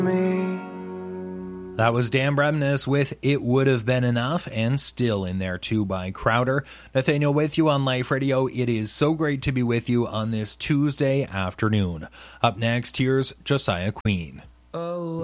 That was Dan Bremnes with It Would Have Been Enough, and Still in there too by Crowder. Nathaniel with you on Life Radio. It is so great to be with you on this Tuesday afternoon. Up next, here's Josiah Queen.